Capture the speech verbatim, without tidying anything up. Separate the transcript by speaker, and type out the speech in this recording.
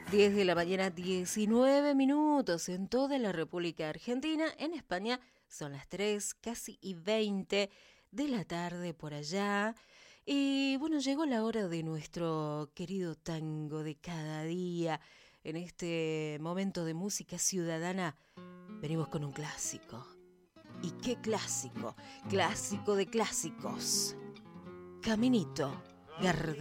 Speaker 1: diez de la mañana, diecinueve minutos en toda la República Argentina. En España son las tres, casi y veinte de la tarde por allá. Y bueno, llegó la hora de nuestro querido tango de cada día. En este momento de música ciudadana venimos con un clásico. ¿Y qué clásico? Clásico de clásicos. Caminito, Gardel.